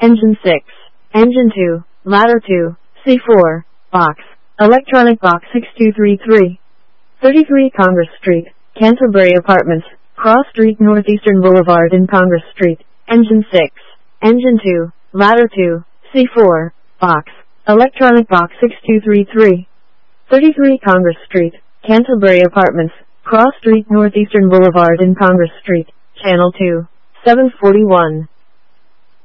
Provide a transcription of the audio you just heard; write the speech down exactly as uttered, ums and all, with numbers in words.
Engine six. Engine two. Ladder two. C four. Box. Electronic Box six two three three. thirty-three Congress Street, Canterbury Apartments, Cross Street Northeastern Boulevard in Congress Street. Engine six. Engine two. Ladder two. C four. Box. Electronic Box six two three three. thirty-three Congress Street, Canterbury Apartments, Cross Street Northeastern Boulevard in Congress Street. Channel two. seven forty-one.